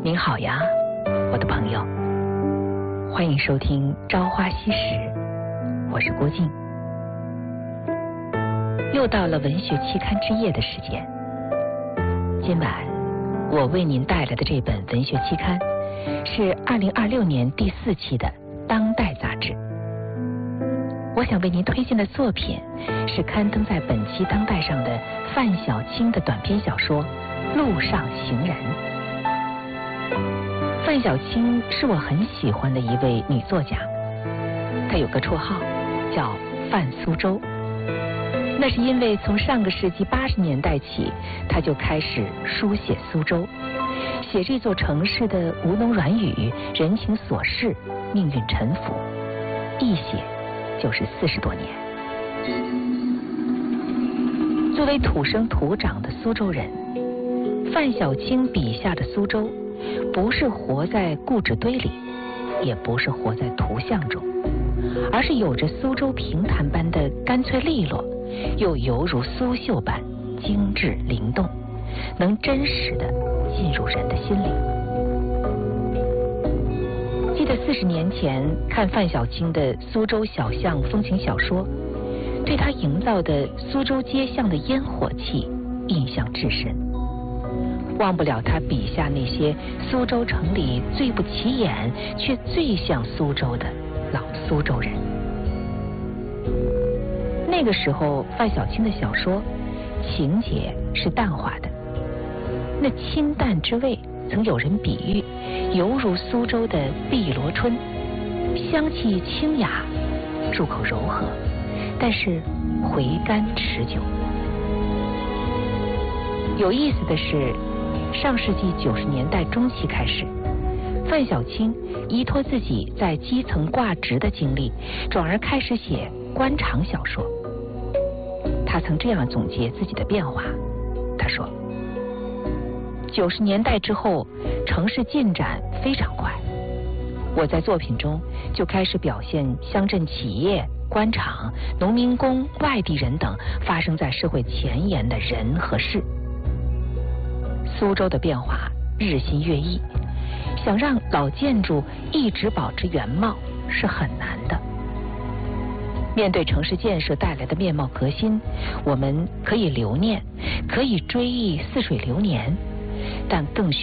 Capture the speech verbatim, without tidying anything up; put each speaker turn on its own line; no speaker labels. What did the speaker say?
您好呀，我的朋友，欢迎收听《朝花夕拾》，我是郭靖。又到了文学期刊之夜的时间，今晚我为您带来的这本文学期刊是二零二六年第四期的《当代》杂志。我想为您推荐的作品是刊登在本期《当代》上的范小青的短篇小说《路上行人》。范小青是我很喜欢的一位女作家，她有个绰号叫范苏州。那是因为从上个世纪八十年代起，她就开始书写苏州，写这座城市的吴侬软语、人情琐事、命运沉浮，一写就是四十多年。作为土生土长的苏州人，范小青笔下的苏州不是活在故纸堆里，也不是活在图像中，而是有着苏州评弹般的干脆利落，又犹如苏绣般精致灵动，能真实地进入人的心里。记得四十年前看范小青的苏州小巷风情小说，对他营造的苏州街巷的烟火气印象至深，忘不了他笔下那些苏州城里最不起眼却最像苏州的老苏州人。那个时候范小青的小说情节是淡化的，那清淡之味曾有人比喻犹如苏州的碧螺春，香气清雅，入口柔和，但是回甘持久。有意思的是，上世纪九十年代中期开始，范小青依托自己在基层挂职的经历，转而开始写官场小说。他曾这样总结自己的变化，他说：九十年代之后，城市进展非常快，我在作品中就开始表现乡镇企业、官场、农民工、外地人等发生在社会前沿的人和事。苏州的变化日新月异，想让老建筑一直保持原貌是很难的。面对城市建设带来的面貌革新，我们可以留念，可以追忆似水流年，但更需